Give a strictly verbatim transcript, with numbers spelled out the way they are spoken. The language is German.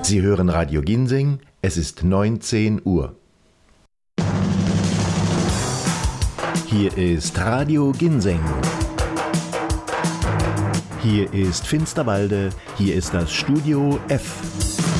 Sie hören Radio Ginseng, es ist neunzehn Uhr. Hier ist Radio Ginseng. Hier ist Finsterwalde, hier ist das Studio F.